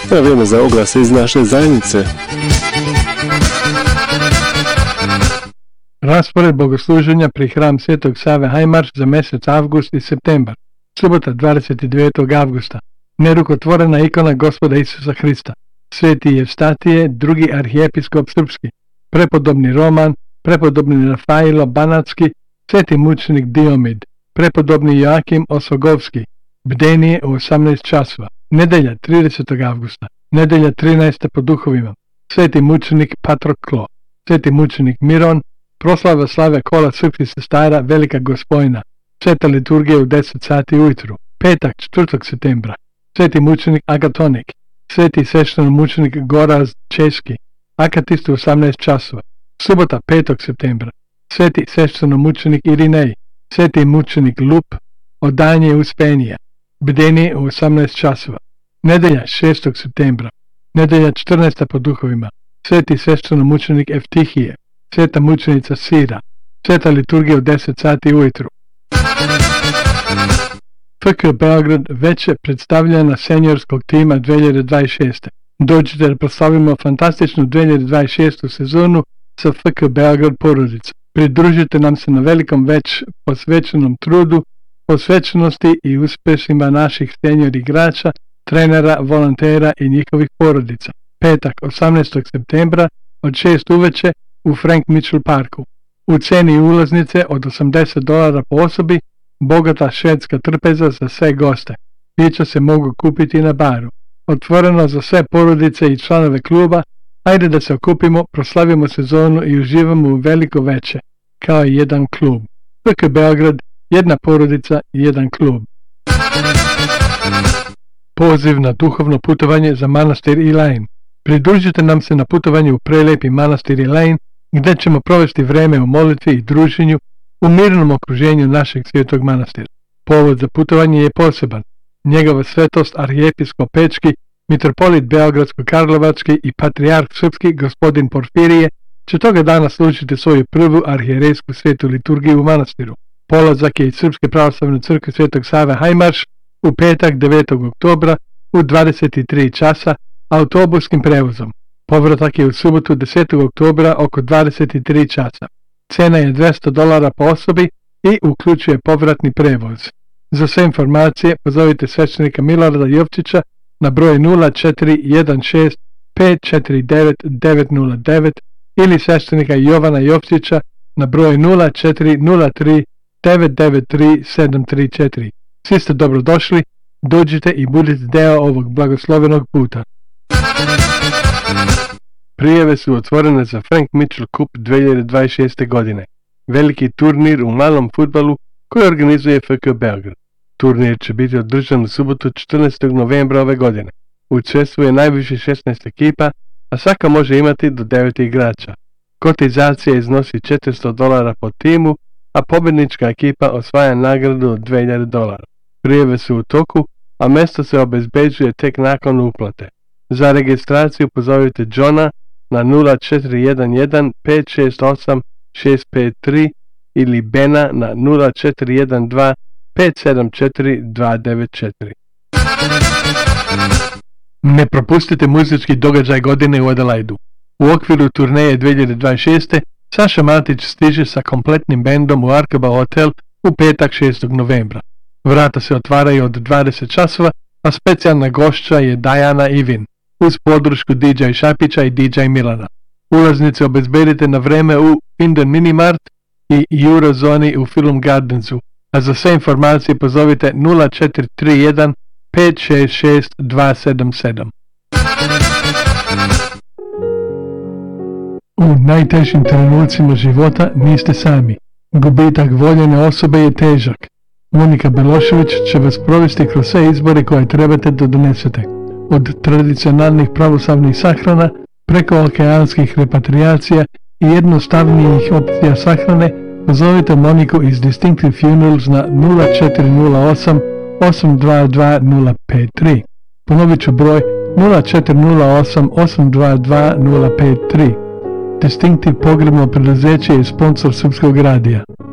Na vrijeme za oglase iz naše zajednice. Raspored bogosluženja pri hram Svetog Save Hajmarš za mjesec avgust i septembar. Subota 29. avgusta. Nerukotvorena ikona Gospoda Isusa Hrista. Sveti Jevstatije, drugi arhijepiskop srpski. Prepodobni Roman, prepodobni Rafailo Banatski, sveti mučenik Diomid, prepodobni Joakim Osogovski. Bdenije u 18 časova. Nedelja 30. avgusta. Nedelja 13. po duhovima. Sveti mučenik Patroklo. Sveti mučenik Miron. Proslava slave kola srpskih sestara Velika Gospojna. Sveta liturgija u 10 sati ujutru. Petak 4. septembra. Sveti mučenik Agatonik. Sveti svešteno mučenik Goraz Česki. Akatist u 18 časova. Subota 5. septembra. Sveti svešteno mučenik Irinej. Sveti mučenik Lup. Odanje Uspenija. Bdenije u 18 časova. Nedelja 6. septembra. Nedelja 14. po duhovima. Sveti svešteno mučenik Eftihije. Sveta mučenica Sira. Sveta liturgija u 10 sati ujutru. FK Beograd veće predstavljena seniorskog tima 2026. Dođite da proslavimo fantastičnu 2026. sezonu sa FK Beograd porodicom. Pridružite nam se na velikom već posvećenom trudu, posvećenosti i uspjesima naših senior igrača, trenera, volontera i njihovih porodica. Petak 18. septembra od 6 uveče u Frank Mitchell parku. U ceni ulaznice od $80 po osobi, bogata švedska trpeza za sve goste. Pića se mogu kupiti na baru. Otvoreno za sve porodice i članove kluba. Ajde da se okupimo, proslavimo sezonu i uživamo u veliko veče, kao i jedan klub. FK Beograd, jedna porodica i jedan klub. Poziv na duhovno putovanje za manastir Elaine. Pridružite nam se na putovanju u prelijepi manastir Elaine, gdje ćemo provesti vreme u molitvi i druženju u mirnom okruženju našeg svetog manastira. Povod za putovanje je poseban. Njegova svetost arhijepiskop Pečki, mitropolit Beogradsko-Karlovački i patrijarh srpski gospodin Porfirije će toga dana služiti svoju prvu arhijerejsku svetu liturgiju u manastiru. Polazak je iz Srpske pravoslavne crkve Svetog Save Hajmarš u petak 9. oktobra u 23 časa autobuskim prevozom. Povratak je u subotu 10. oktobra oko 23 časa. Cena je $200 po osobi i uključuje povratni prevoz. Za sve informacije pozovite sveštenika Milorada Jovčića na broj 0416 549 909 ili sveštenika Jovana Jovčića na broj 0403 993 734. Svi ste dobrodošli, dođite i budite deo ovog blagoslovenog puta. Prijave su otvorene za Frank Mitchell Cup 2026. godine, veliki turnir u malom fudbalu koji organizuje FK Beograd. Turnir će biti održan u subotu 14. novembra ove godine. Učestvuje najviše 16 ekipa, a svaka može imati do 9 igrača. Kotizacija iznosi $400 po timu, a pobjednička ekipa osvaja nagradu od $2000. Prijave su u toku, a mjesto se obezbeđuje tek nakon uplate. Za registraciju pozovite Johna na 0411 568 653 ili Bena na 0412 574 294. Ne propustite muzički događaj godine u Adelaidu. U okviru turneje 2026. Saša Matić stiže sa kompletnim bendom u Arkaba Hotel u petak 6. novembra. Vrata se otvaraju od 20 časova, a specijalna gošća je Dajana Ivin, uz podršku DJ Šapića i DJ Milana. Ulaznice obezbedite na vreme u Finden Minimart i Eurozoni u Film Gardensu, a za sve informacije pozovite 0431 566 277. U najtežim trenucima života niste sami. Gubitak voljene osobe je težak. Monika Belošević će vas provesti kroz sve izbore koje trebate da donesete. Od tradicionalnih pravoslavnih sahrana, preko okeanskih repatriacija i jednostavnijih opcija sahrane, pozovite Moniku iz Distinctive Funerals na 0408 822 053. Ponovit ću broj 0408 822 053. Distinctive pogrebno preduzeće je sponsor Srpskog radija.